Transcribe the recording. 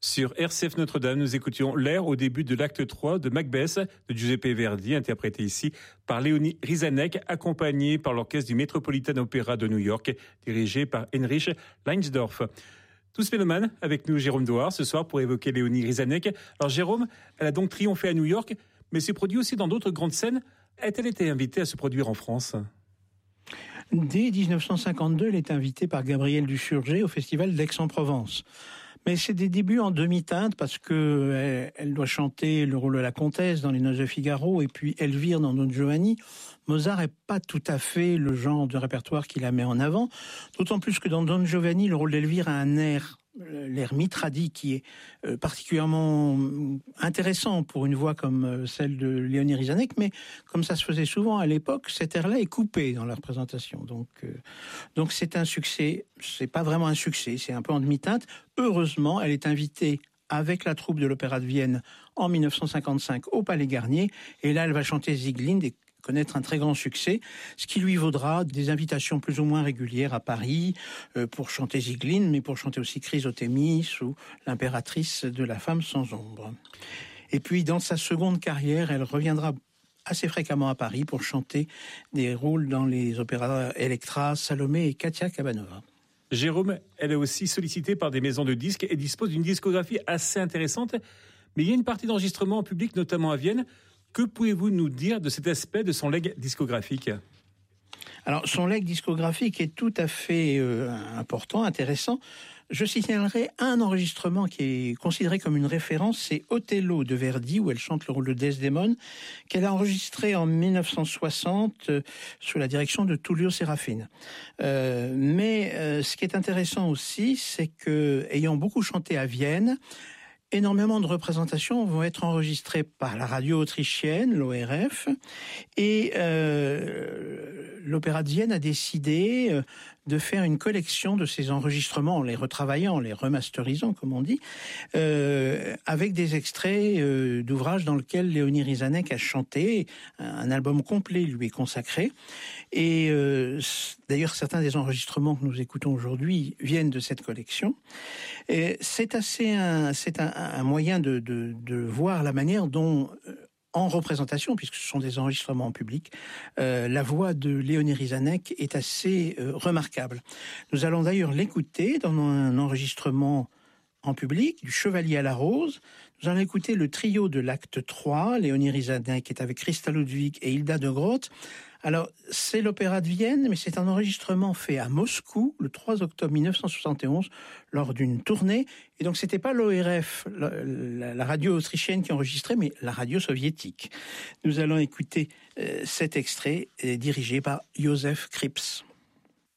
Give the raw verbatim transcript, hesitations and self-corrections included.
Sur R C F Notre-Dame, nous écoutions l'air au début de l'acte trois de Macbeth de Giuseppe Verdi, interprété ici par Léonie Rizanek, accompagnée par l'orchestre du Metropolitan Opera de New York, dirigé par Heinrich Leinsdorf. Tous mélomanes, avec nous Jérôme Doard ce soir pour évoquer Léonie Rizanek. Alors Jérôme, elle a donc triomphé à New York, mais s'est produit aussi dans d'autres grandes scènes. A-t-elle été invitée à se produire en France ? Dès dix-neuf cent cinquante-deux, elle est invitée par Gabriel Dusurgé au Festival d'Aix-en-Provence. Mais c'est des débuts en demi-teinte parce que elle, elle doit chanter le rôle de la comtesse dans Les Noces de Figaro et puis Elvire dans Don Giovanni. Mozart est pas tout à fait le genre de répertoire qui la met en avant, d'autant plus que dans Don Giovanni, le rôle d'Elvire a un air, l'air mitradi, qui est particulièrement intéressant pour une voix comme celle de Léonie Rizanek, mais comme ça se faisait souvent à l'époque, cet air-là est coupé dans la représentation. Donc, euh, donc c'est un succès. C'est pas vraiment un succès, c'est un peu en demi-teinte. Heureusement, elle est invitée avec la troupe de l'Opéra de Vienne en dix-neuf cent cinquante-cinq au Palais Garnier, et là, elle va chanter Sieglinde et connaître un très grand succès, ce qui lui vaudra des invitations plus ou moins régulières à Paris euh, pour chanter Sieglinde, mais pour chanter aussi Chrysothémis ou l'impératrice de La femme sans ombre. Et puis, dans sa seconde carrière, elle reviendra assez fréquemment à Paris pour chanter des rôles dans les opéras Elektra, Salomé et Katia Kabanova. Jérôme, elle est aussi sollicitée par des maisons de disques et dispose d'une discographie assez intéressante, mais il y a une partie d'enregistrement en public, notamment à Vienne. Que pouvez-vous nous dire de cet aspect de son legs discographique ? Alors, son legs discographique est tout à fait euh, important, intéressant. Je signalerai un enregistrement qui est considéré comme une référence, c'est Othello de Verdi, où elle chante le rôle de Desdémone, qu'elle a enregistré en dix-neuf cent soixante euh, sous la direction de Tullio Serafin. Euh, mais euh, ce qui est intéressant aussi, c'est que, ayant beaucoup chanté à Vienne, énormément de représentations vont être enregistrées par la radio autrichienne, l'O R F, et euh, l'Opéra de Vienne a décidé de faire une collection de ces enregistrements, en les retravaillant, en les remasterisant, comme on dit, euh, avec des extraits euh, d'ouvrages dans lesquels Léonie Rizanek a chanté. Un album complet lui est consacré. Et euh, d'ailleurs, certains des enregistrements que nous écoutons aujourd'hui viennent de cette collection. Et c'est assez un, c'est un, un moyen de, de, de voir la manière dont, en représentation, puisque ce sont des enregistrements en public, euh, la voix de Léonie Rizanek est assez euh, remarquable. Nous allons d'ailleurs l'écouter dans un enregistrement en public du Chevalier à la Rose. Nous allons écouter le trio de l'acte trois. Léonie Rizanek est avec Christa Ludwig et Hilda de Groot. Alors, c'est l'Opéra de Vienne, mais c'est un enregistrement fait à Moscou le trois octobre dix-neuf cent soixante et onze lors d'une tournée. Et donc, c'était pas l'O R F, la, la, la radio autrichienne qui enregistrait, mais la radio soviétique. Nous allons écouter euh, cet extrait euh, dirigé par Josef Krips.